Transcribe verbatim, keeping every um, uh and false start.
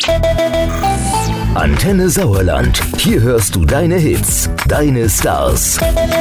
Antenne Sauerland. Hier hörst du deine Hits, deine Stars.